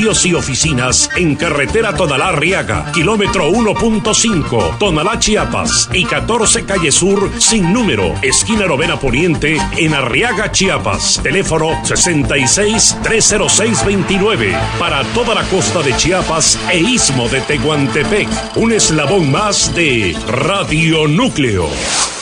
servicios y oficinas en carretera Tonalá-Arriaga, kilómetro 1.5, Tonalá, Chiapas, y 14 Calle Sur, sin número, esquina Novena Poniente, en Arriaga, Chiapas. Teléfono 66-306-29. Para toda la costa de Chiapas e Istmo de Tehuantepec. Un eslabón más de Radio Núcleo.